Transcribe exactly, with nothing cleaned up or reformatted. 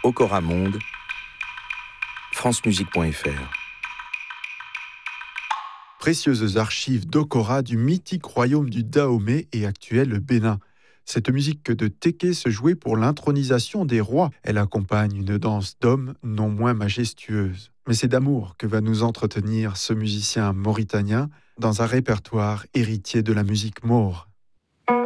Okora Monde, francemusique point f r. Précieuses archives d'Okora du mythique royaume du Dahomey et actuel Bénin. Cette musique de Téké se jouait pour l'intronisation des rois. Elle accompagne une danse d'hommes non moins majestueuse. Mais c'est d'amour que va nous entretenir ce musicien mauritanien dans un répertoire héritier de la musique maure.